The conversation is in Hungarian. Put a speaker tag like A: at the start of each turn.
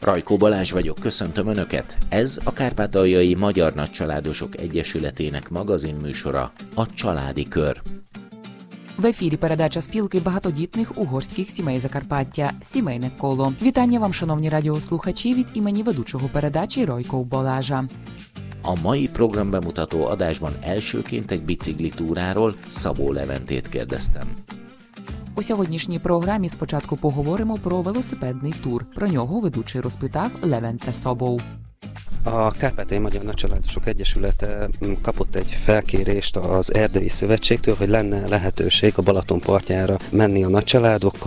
A: Rajkó Balázs vagyok, köszöntöm Önöket! Ez a Kárpátaljai Magyar Nagycsaládosok Egyesületének magazinműsora, a Családi Kör.
B: В ефірі передача спілки багатодітних угорських сімей Закарпаття «Сімейне коло». Вітання вам, шановні радіослухачі, від імені ведучого передачі Rajkó Balázsa.
A: A mai programbemutató adásban elsőként egy biciklitúráról, Szabó Leventét kérdeztem.
B: У сьогоднішній програмі спочатку поговоримо про велосипедний тур. Про нього ведучий розпитав Levente Szabó.
C: A Kárpátaljai Magyar Nagycsaládosok Egyesülete kapott egy felkérést az Erdői Szövetségtől, hogy lenne lehetőség a Balaton partjára menni a nagycsaládokkal.